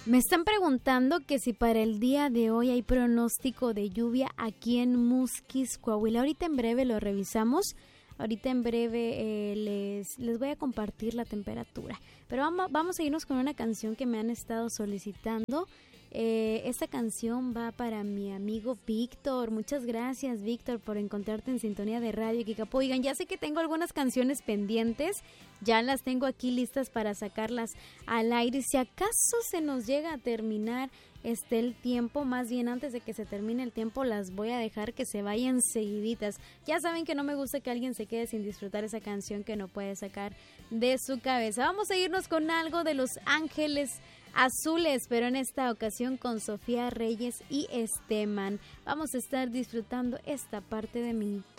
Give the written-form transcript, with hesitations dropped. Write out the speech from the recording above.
Me están preguntando que si para el día de hoy hay pronóstico de lluvia aquí en Musquis, Coahuila. Ahorita en breve lo revisamos. Ahorita en breve les voy a compartir la temperatura. Pero vamos a irnos con una canción que me han estado solicitando. Esta canción va para mi amigo Víctor. Muchas gracias, Víctor, por encontrarte en sintonía de Radio Kikapo. Oigan, ya sé que tengo algunas canciones pendientes. Ya las tengo aquí listas para sacarlas al aire. Si acaso se nos llega a terminar el tiempo, más bien antes de que se termine el tiempo, las voy a dejar que se vayan seguiditas. Ya saben que no me gusta que alguien se quede sin disfrutar esa canción que no puede sacar de su cabeza. Vamos a irnos con algo de Los Ángeles Azules, pero en esta ocasión con Sofía Reyes y Esteban. Vamos a estar disfrutando esta parte de mi